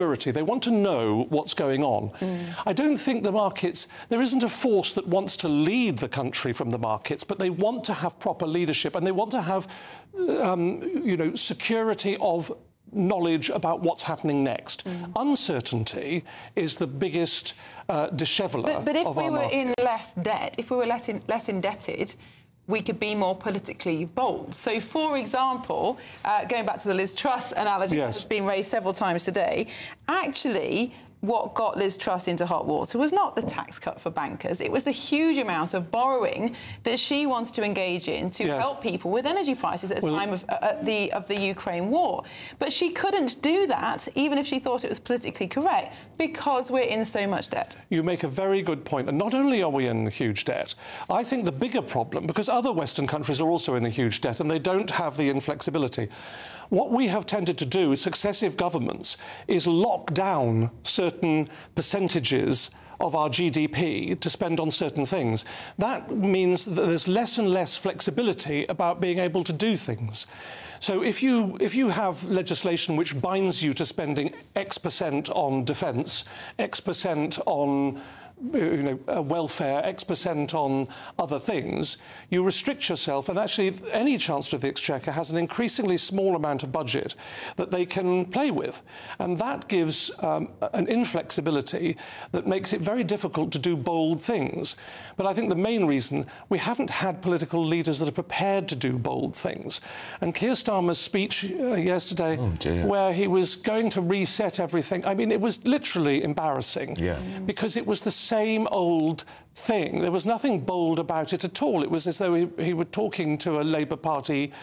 They want to know what's going on. I don't think the markets, there isn't a force that wants to lead the country from the markets, but they want to have proper leadership and they want to have, you know, security of knowledge about what's happening next. Uncertainty is the biggest disheveler but if of we our were markets. in less debt, if we were less indebted, we could be more politically bold. So, for example, going back to the Liz Truss analogy that's been raised several times today, actually, what got Liz Truss into hot water was not the tax cut for bankers. It was the huge amount of borrowing that she wants to engage in to help people with energy prices at the time of the Ukraine war. But she couldn't do that, even if she thought it was politically correct, because we're in so much debt. You make a very good point. And not only are we in huge debt, I think the bigger problem, because other Western countries are also in a huge debt and they don't have the inflexibility. What we have tended to do with successive governments is lock down certain percentages of our GDP to spend on certain things. That means that there's less and less flexibility about being able to do things. So if you have legislation which binds you to spending X% on defence, X% on welfare, X% on other things, you restrict yourself, and actually any Chancellor of the Exchequer has an increasingly small amount of budget that they can play with. And that gives an inflexibility that makes it very difficult to do bold things. But I think the main reason, we haven't had political leaders that are prepared to do bold things. And Keir Starmer's speech yesterday, where he was going to reset everything, I mean, it was literally embarrassing, because it was the same old thing. There was nothing bold about it at all. It was as though he were talking to a Labour Party,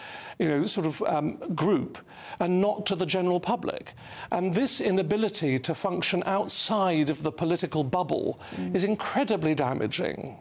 group, and not to the general public. And this inability to function outside of the political bubble is incredibly damaging.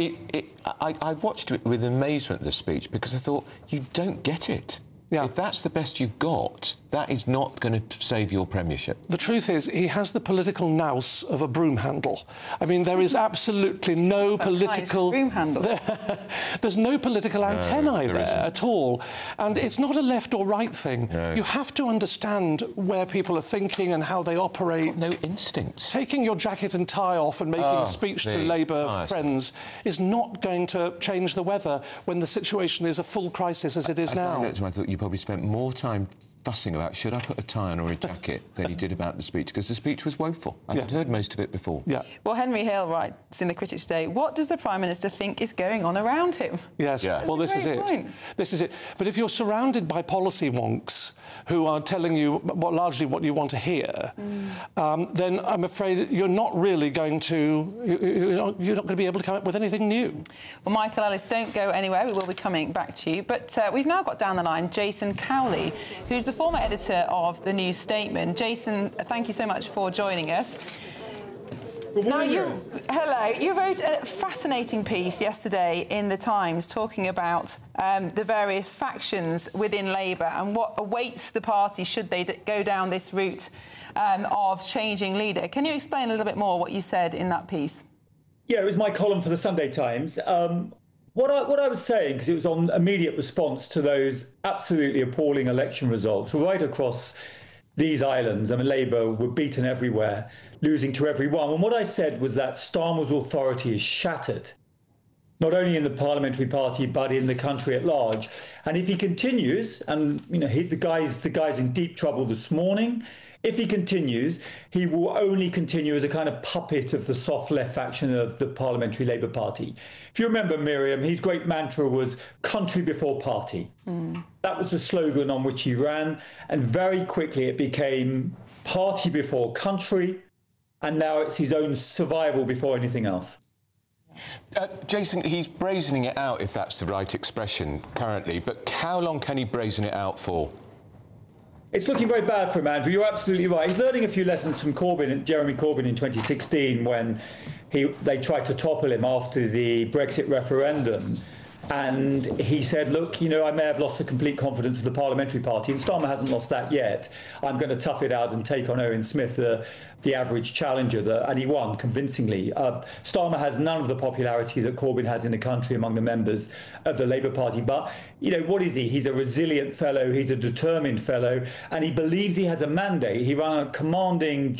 I watched it with amazement, the speech, because I thought, you don't get it. If that's the best you've got, that is not going to save your premiership. The truth is, he has the political nous of a broom handle. I mean, there is absolutely no political... broom handle. There's no political antennae there at all. And it's not a left or right thing. You have to understand where people are thinking and how they operate. No instincts. Taking your jacket and tie off and making a speech to Labour friends is not going to change the weather when the situation is a full crisis as it is now. I thought you probably spent more time fussing about should I put a tie on or a jacket than you did about the speech, because the speech was woeful. I had heard most of it before. Well, Henry Hill writes in the Critic today, what does the Prime Minister think is going on around him? Well, this is it. This is it. But if you're surrounded by policy wonks who are telling you largely what you want to hear, then I'm afraid you're not really going to... You're not going to be able to come up with anything new. Well, Michael Ellis, don't go anywhere. We will be coming back to you. But we've now got down the line Jason Cowley, who's the former editor of The New Statement. Jason, thank you so much for joining us. Now, you wrote a fascinating piece yesterday in The Times talking about the various factions within Labour and what awaits the party should they go down this route of changing leader. Can you explain a little bit more what you said in that piece? Yeah, it was my column for the Sunday Times. What I was saying, because it was on immediate response to those absolutely appalling election results right across these islands. I mean, Labour were beaten everywhere, losing to everyone. And what I said was that Starmer's authority is shattered, not only in the parliamentary party, but in the country at large. And if he continues, and the guy's in deep trouble this morning, if he continues, he will only continue as a kind of puppet of the soft left faction of the Parliamentary Labour Party. If you remember, Miriam, his great mantra was country before party. That was the slogan on which he ran. And very quickly it became party before country. And now it's his own survival before anything else. Jason, he's brazening it out, if that's the right expression, currently. But how long can he brazen it out for? It's looking very bad for him, Andrew. You're absolutely right. He's learning a few lessons from Jeremy Corbyn in 2016 when they tried to topple him after the Brexit referendum. And he said, look, you know, I may have lost the complete confidence of the parliamentary party, and Starmer hasn't lost that yet. I'm going to tough it out and take on Owen Smith, the average challenger, and he won convincingly. Starmer has none of the popularity that Corbyn has in the country among the members of the Labour Party. But, you know, what is he? He's a resilient fellow, he's a determined fellow, and he believes he has a mandate. He ran a commanding